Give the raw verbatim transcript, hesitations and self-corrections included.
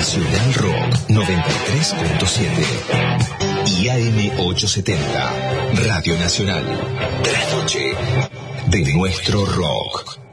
Nacional Rock noventa y tres punto siete y A M ochocientos setenta, Radio Nacional. De la noche, de nuestro rock.